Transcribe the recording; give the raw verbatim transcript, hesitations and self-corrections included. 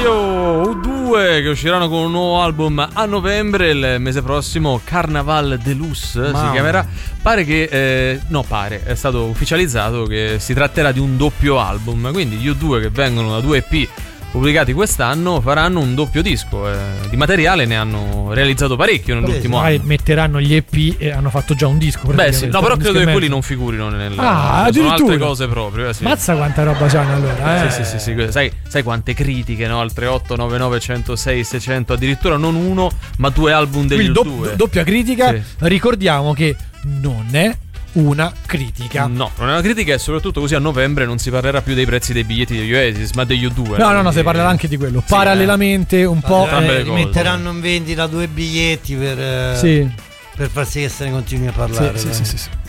Silenzio U due che usciranno con un nuovo album a novembre. Il mese prossimo Carnaval Deluxe Mamma. si chiamerà. Pare che eh, no pare è stato ufficializzato che si tratterà di un doppio album. Quindi gli U due, che vengono da due E P pubblicati quest'anno, faranno un doppio disco. Eh, di materiale ne hanno realizzato parecchio nell'ultimo Beh, anno. Metteranno gli E P e hanno fatto già un disco. Beh sì, no, però credo che quelli non figurino nel. Ah, sono altre addirittura. cose proprio. Eh, sì. Mazza quanta roba c'hanno allora. Eh. Sì, sì, sì, sì. Sai, sai quante critiche, no? Altre otto, nove, nove, centosei, seicento, addirittura non uno, ma due album degli Quindi U do- due. doppia critica. Sì. Ricordiamo che non è una critica. No, non è una critica, e soprattutto così a novembre non si parlerà più dei prezzi dei biglietti degli Oasis, ma degli U due. No, no, no, si parlerà anche di quello. Sì, Parallelamente un po'. Eh, metteranno in vendita due biglietti per, sì. per far sì che se ne continui a parlare. Sì, sì, sì, sì, sì.